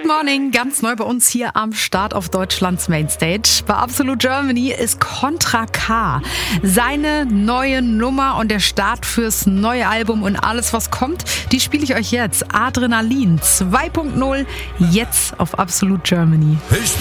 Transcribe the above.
Good Morning, ganz neu bei uns hier am Start auf Deutschlands Mainstage. Bei Absolute Germany ist Contra K. Seine neue Nummer und der Start fürs neue Album und alles, was kommt, die spiele ich euch jetzt. Adrenalin 2.0, jetzt auf Absolute Germany. Ich